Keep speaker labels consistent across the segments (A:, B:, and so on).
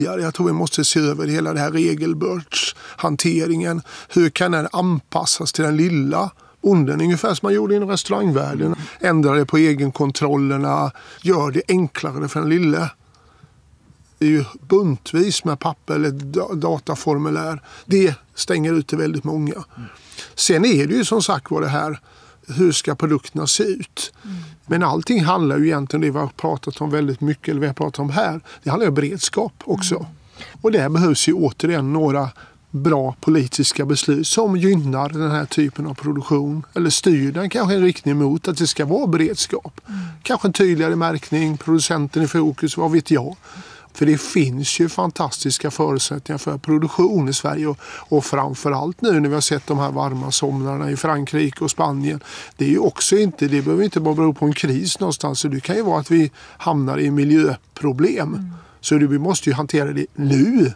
A: Jag tror vi måste se över hela det här regelbördshanteringen. Hur kan den anpassas till den lilla bonden? Ungefär som man gjorde inom restaurangvärlden. Ändra det på egenkontrollerna. Gör det enklare för den lilla. Det är ju buntvis med papper eller dataformulär. Det stänger ut till väldigt många. Sen är det ju som sagt vad det här. Hur ska produkterna se ut? Men allting handlar ju egentligen, det vi har pratat om väldigt mycket, eller vi har pratat om här, det handlar om beredskap också. Och där behövs ju återigen några bra politiska beslut som gynnar den här typen av produktion. Eller styr den kanske en riktning mot att det ska vara beredskap. Kanske en tydligare märkning, producenten i fokus, vad vet jag. För det finns ju fantastiska förutsättningar för produktion i Sverige och framförallt nu när vi har sett de här varma somrarna i Frankrike och Spanien. Det är ju också inte, det behöver inte bara bero på en kris någonstans, så det kan ju vara att vi hamnar i miljöproblem. Så vi måste ju hantera det nu.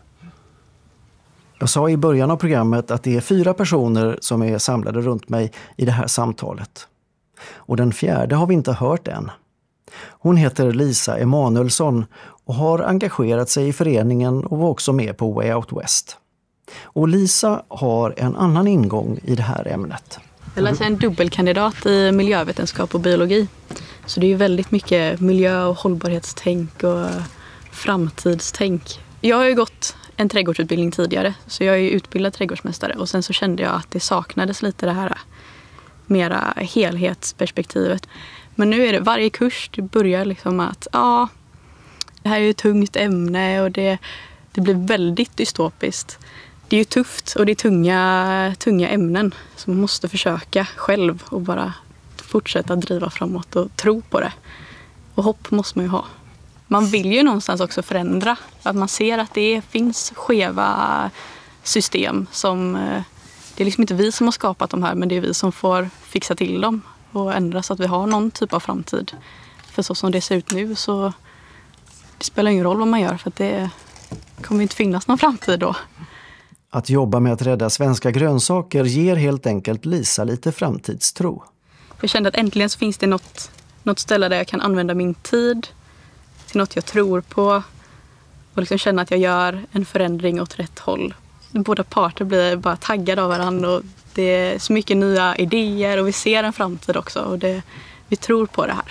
B: Jag sa i början av programmet att det är 4 personer som är samlade runt mig i det här samtalet. Och den 4:e har vi inte hört än. Hon heter Lisa Emanuelsson och har engagerat sig i föreningen och var också med på Way Out West. Och Lisa har en annan ingång i det här ämnet.
C: Jag läser en dubbelkandidat i miljövetenskap och biologi. Så det är ju väldigt mycket miljö- och hållbarhetstänk och framtidstänk. Jag har ju gått en trädgårdsutbildning tidigare, så jag är ju utbildad trädgårdsmästare. Och sen så kände jag att det saknades lite det här mera helhetsperspektivet. Men nu är det varje kurs, det börjar liksom att det här är ju ett tungt ämne och det blir väldigt dystopiskt. Det är ju tufft och det är tunga ämnen, så man måste försöka själv och bara fortsätta driva framåt och tro på det. Och hopp måste man ju ha. Man vill ju någonstans också förändra, att man ser att det finns skeva system som, det är liksom inte vi som har skapat de här, men det är vi som får fixa till dem och ändra så att vi har någon typ av framtid. För så som det ser ut nu så det spelar ingen roll vad man gör, för att det kommer inte finnas någon framtid då.
B: Att jobba med att rädda svenska grönsaker ger helt enkelt Lisa lite framtidstro.
C: Jag kände att äntligen så finns det något ställe där jag kan använda min tid till något jag tror på och liksom känna att jag gör en förändring åt rätt håll. Båda parter blir bara taggade av varandra och det är så mycket nya idéer och vi ser en framtid också och vi tror på det här.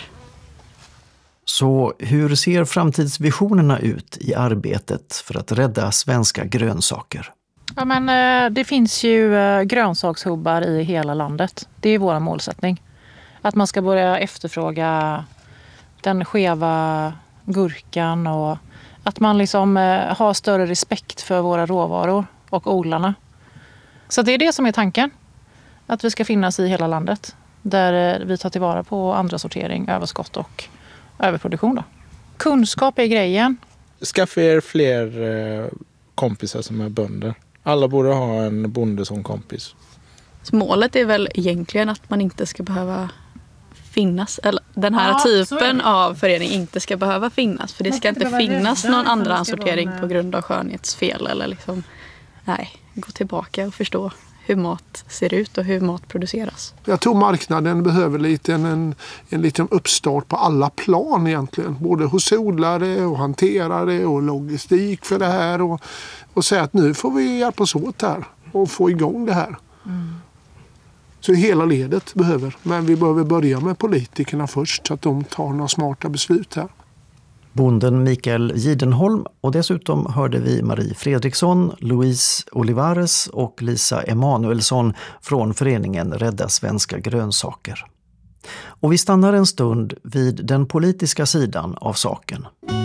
B: Så hur ser framtidsvisionerna ut i arbetet för att rädda svenska grönsaker?
D: Ja, men det finns ju grönsakshubbar i hela landet. Det är vår målsättning. Att man ska börja efterfråga den skeva gurkan och att man liksom har större respekt för våra råvaror och odlarna. Så det är det som är tanken. Att vi ska finnas i hela landet där vi tar tillvara på andra sortering, överskott och överproduktion. Då. Kunskap är grejen.
E: Skaffa er fler kompisar som är bönder. Alla borde ha en bonde som kompis.
C: Så målet är väl egentligen att man inte ska behöva finnas, eller den här typen av förening inte ska behöva finnas, för det ska inte finnas någon andrahandssortering på grund av skönhetsfel eller liksom, gå tillbaka och förstå hur mat ser ut och hur mat produceras.
A: Jag tror marknaden behöver en liten uppstart på alla plan egentligen. Både hos odlare och hanterare och logistik för det här. Och säga att nu får vi hjälpas åt här och få igång det här. Så hela ledet behöver. Men vi behöver börja med politikerna först så att de tar några smarta beslut här.
B: Bonden Mikael Gidenholm och dessutom hörde vi Marie Fredriksson, Louise Olivares och Lisa Emanuelsson från föreningen Rädda svenska grönsaker. Och vi stannar en stund vid den politiska sidan av saken.